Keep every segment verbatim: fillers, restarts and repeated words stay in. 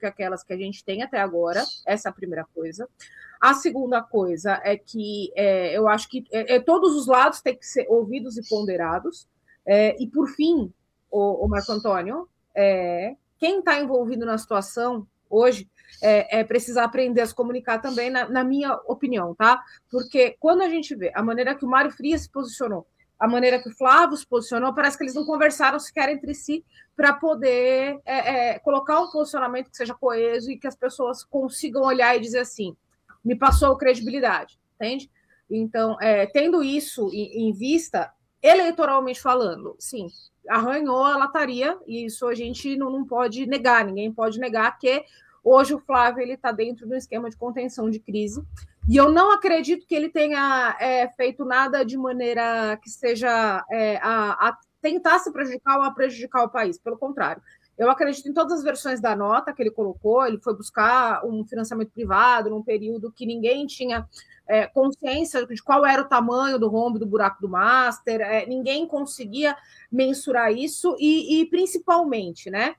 que aquelas que a gente tem até agora. Essa é a primeira coisa. A segunda coisa é que é, eu acho que é, é, todos os lados têm que ser ouvidos e ponderados. É, e, por fim, o, o Marco Antônio, é, quem está envolvido na situação hoje é, é precisar aprender a se comunicar também, na, na minha opinião, tá? Porque quando a gente vê a maneira que o Mário Frias se posicionou, a maneira que o Flávio se posicionou, parece que eles não conversaram sequer entre si para poder é, é, colocar um posicionamento que seja coeso e que as pessoas consigam olhar e dizer assim, me passou credibilidade, entende? Então, é, tendo isso em, em vista, eleitoralmente falando, sim, arranhou a lataria, e isso a gente não, não pode negar, ninguém pode negar que hoje o Flávio está dentro do esquema de contenção de crise, e eu não acredito que ele tenha é, feito nada de maneira que seja é, a, a tentar se prejudicar ou a prejudicar o país, pelo contrário. Eu acredito em todas as versões da nota que ele colocou, ele foi buscar um financiamento privado num período que ninguém tinha é, consciência de qual era o tamanho do rombo do buraco do master, é, ninguém conseguia mensurar isso e, e principalmente, né,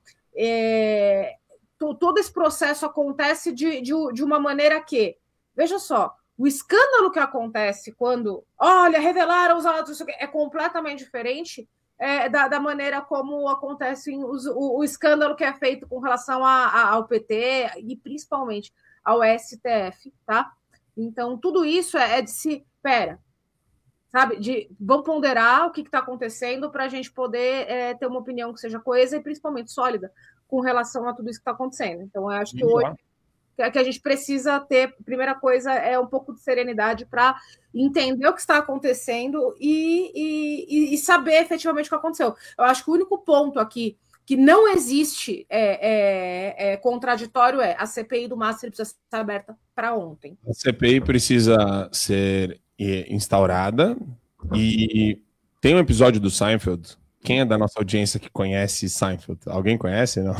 é, todo esse processo acontece de, de, de uma maneira que, veja só, o escândalo que acontece quando, olha, revelaram os autos, é completamente diferente é, da, da maneira como acontece os, o, o escândalo que é feito com relação a, a, ao P T e principalmente ao S T F, tá? Então, tudo isso é, é de se, pera, sabe, de, vamos ponderar o que está acontecendo para a gente poder é, ter uma opinião que seja coesa e principalmente sólida com relação a tudo isso que está acontecendo. Então, eu acho que hoje que a gente precisa ter, primeira coisa, é um pouco de serenidade para entender o que está acontecendo e, e, e saber efetivamente o que aconteceu. Eu acho que o único ponto aqui que não existe é, é, é contraditório é a C P I do Master precisa ser aberta para ontem. A C P I precisa ser instaurada e tem um episódio do Seinfeld. Quem é da nossa audiência que conhece Seinfeld? Alguém conhece, não?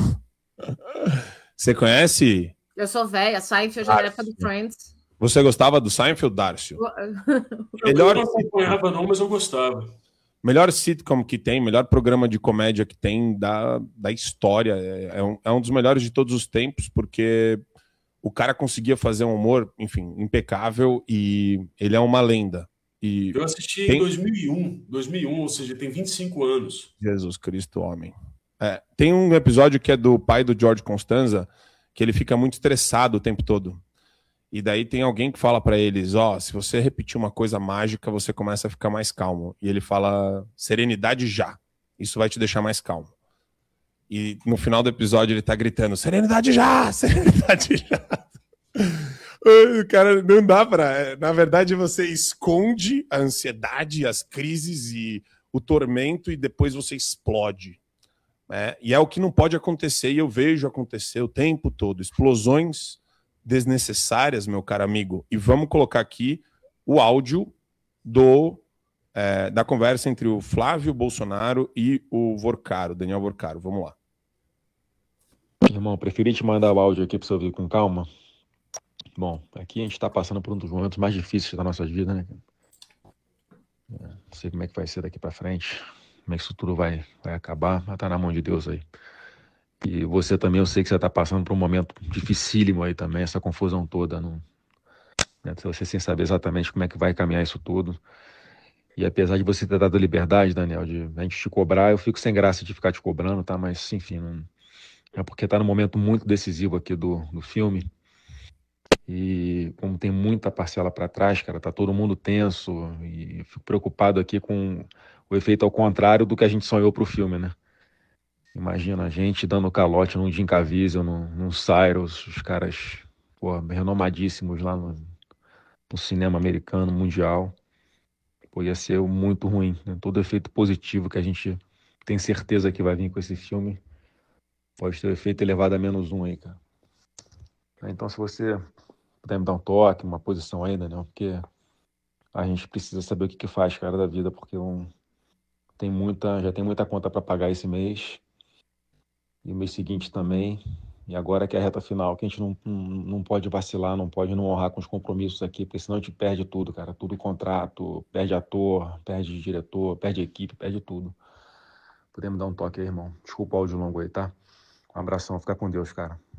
Você conhece? Eu sou velha, Seinfeld já era época do Friends. Você gostava do Seinfeld, Darcio? Eu melhor... não acompanhava não, mas eu gostava. Melhor sitcom que tem, melhor programa de comédia que tem da, da história. É um, é um dos melhores de todos os tempos, porque o cara conseguia fazer um humor, enfim, impecável, e ele é uma lenda. E eu assisti tem... em dois mil e um, dois mil e um, ou seja, tem vinte e cinco anos. Jesus Cristo, homem. É, tem um episódio que é do pai do George Costanza, que ele fica muito estressado o tempo todo. E daí tem alguém que fala para eles, ó, oh, se você repetir uma coisa mágica, você começa a ficar mais calmo. E ele fala, serenidade já. Isso vai te deixar mais calmo. E no final do episódio ele tá gritando, serenidade já! Serenidade já! Cara, não dá pra... Na verdade, você esconde a ansiedade, as crises e o tormento e depois você explode. É, e é o que não pode acontecer, e eu vejo acontecer o tempo todo. Explosões desnecessárias, meu caro amigo. E vamos colocar aqui o áudio do, é, da conversa entre o Flávio Bolsonaro e o Vorcaro, Daniel Vorcaro. Vamos lá. Irmão, preferi te mandar o áudio aqui para você ouvir com calma. Bom, aqui a gente está passando por um dos momentos mais difíceis da nossa vida, né? Não sei como é que vai ser daqui para frente. Como é que isso tudo vai, vai acabar, mas tá na mão de Deus aí. E você também, eu sei que você tá passando por um momento dificílimo aí também, essa confusão toda, não, né? Você sem saber exatamente como é que vai caminhar isso tudo. E apesar de você ter dado liberdade, Daniel, de a gente te cobrar, eu fico sem graça de ficar te cobrando, tá? Mas, enfim, não... é porque tá num momento muito decisivo aqui do, do filme. E como tem muita parcela para trás, cara, tá todo mundo tenso e eu fico preocupado aqui com o efeito ao contrário do que a gente sonhou pro filme, né? Imagina a gente dando calote num Jim Caviezel, num, num Cyrus, os caras, pô, renomadíssimos lá no, no cinema americano, mundial. Pô, ia ser muito ruim, né? Todo efeito positivo que a gente tem certeza que vai vir com esse filme pode ter o efeito elevado a menos um aí, cara. Então, se você puder me dar um toque, uma posição aí, Daniel, porque a gente precisa saber o que que faz, cara, da vida, porque um, tem muita, já tem muita conta para pagar esse mês, e o mês seguinte também, e agora que é a reta final, que a gente não, não, não pode vacilar, não pode não honrar com os compromissos aqui, porque senão a gente perde tudo, cara, tudo contrato, perde ator, perde diretor, perde equipe, perde tudo. Podemos dar um toque aí, irmão? Desculpa o áudio longo aí, tá? Um abração, fica com Deus, cara.